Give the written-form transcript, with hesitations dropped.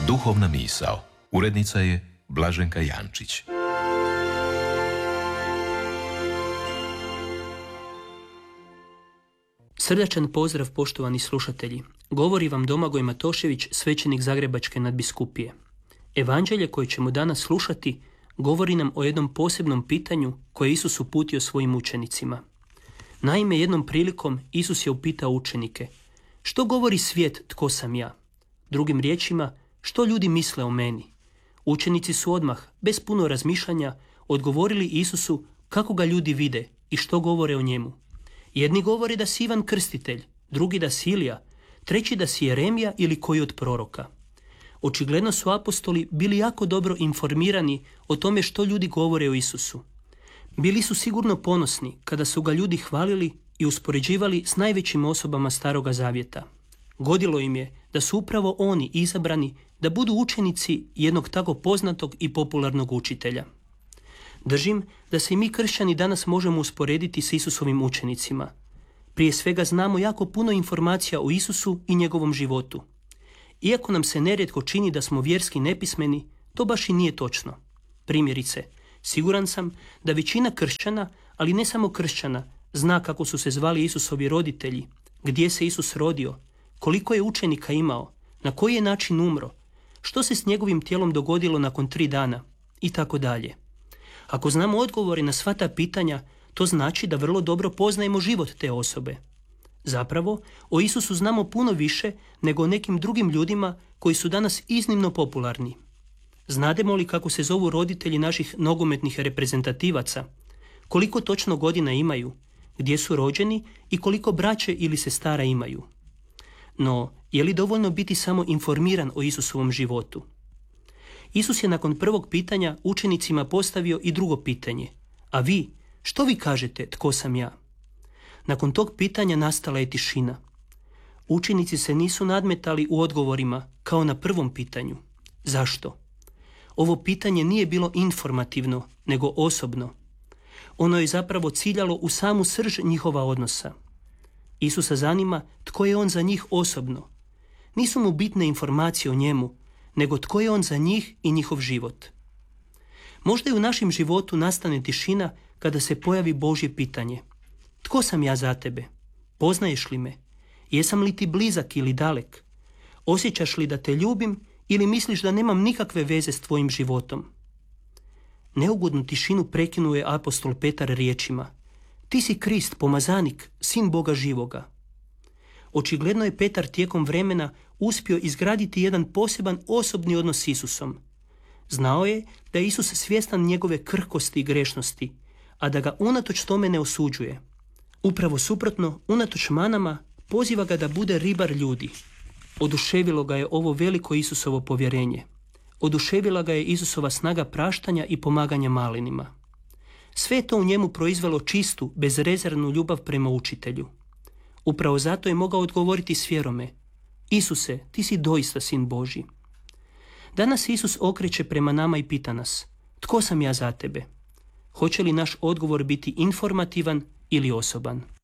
Duhovna misao. Urednica je Blaženka Jančić. Srdačan pozdrav, poštovani slušatelji. Govori vam Domagoj Matošević, svećenik Zagrebačke nadbiskupije. Evanđelje koje ćemo danas slušati govori nam o jednom posebnom pitanju koje Isus uputio svojim učenicima. Naime, jednom prilikom Isus je upitao učenike: što govori svijet tko sam ja? Drugim riječima, što ljudi misle o meni? Učenici su odmah, bez puno razmišljanja, odgovorili Isusu kako ga ljudi vide i što govore o njemu. Jedni govore da si Ivan Krstitelj, drugi da si Ilija, treći da si Jeremija ili koji od proroka. Očigledno su apostoli bili jako dobro informirani o tome što ljudi govore o Isusu. Bili su sigurno ponosni kada su ga ljudi hvalili i uspoređivali s najvećim osobama Staroga Zavjeta. Godilo im je da su upravo oni izabrani da budu učenici jednog tako poznatog i popularnog učitelja. Držim da se i mi kršćani danas možemo usporediti s Isusovim učenicima. Prije svega znamo jako puno informacija o Isusu i njegovom životu. Iako nam se nerijetko čini da smo vjerski nepismeni, to baš i nije točno. Primjerice, siguran sam da većina kršćana, ali ne samo kršćana, zna kako su se zvali Isusovi roditelji, gdje se Isus rodio, koliko je učenika imao, na koji je način umro, što se s njegovim tijelom dogodilo nakon 3 dana i tako dalje. Ako znamo odgovore na sva ta pitanja, to znači da vrlo dobro poznajemo život te osobe. Zapravo, o Isusu znamo puno više nego o nekim drugim ljudima koji su danas iznimno popularni. Znademo li kako se zovu roditelji naših nogometnih reprezentativaca, koliko točno godina imaju, gdje su rođeni i koliko braće ili sestara imaju? No, je li dovoljno biti samo informiran o Isusovom životu? Isus je nakon prvog pitanja učenicima postavio i drugo pitanje: a vi, što vi kažete tko sam ja? Nakon tog pitanja nastala je tišina. Učenici se nisu nadmetali u odgovorima kao na prvom pitanju. Zašto? Ovo pitanje nije bilo informativno, nego osobno. Ono je zapravo ciljalo u samu srž njihova odnosa. Isusa zanima tko je on za njih osobno. Nisu mu bitne informacije o njemu, nego tko je on za njih i njihov život. Možda i u našem životu nastane tišina kada se pojavi Božje pitanje: tko sam ja za tebe? Poznaješ li me? Jesam li ti blizak ili dalek? Osjećaš li da te ljubim ili misliš da nemam nikakve veze s tvojim životom? Neugodnu tišinu prekinuo je apostol Petar riječima: ti si Krist, pomazanik, sin Boga živoga. Očigledno je Petar tijekom vremena uspio izgraditi jedan poseban osobni odnos s Isusom. Znao je da je Isus svjestan njegove krhkosti i grešnosti, a da ga unatoč tome ne osuđuje. Upravo suprotno, unatoč manama, poziva ga da bude ribar ljudi. Oduševilo ga je ovo veliko Isusovo povjerenje. Oduševila ga je Isusova snaga praštanja i pomaganja malinima. Sve je to u njemu proizvelo čistu, bezrezervnu ljubav prema učitelju. Upravo zato je mogao odgovoriti s vjerome: Isuse, ti si doista sin Božji. Danas Isus okreće prema nama i pita nas: tko sam ja za tebe? Hoće li naš odgovor biti informativan ili osoban?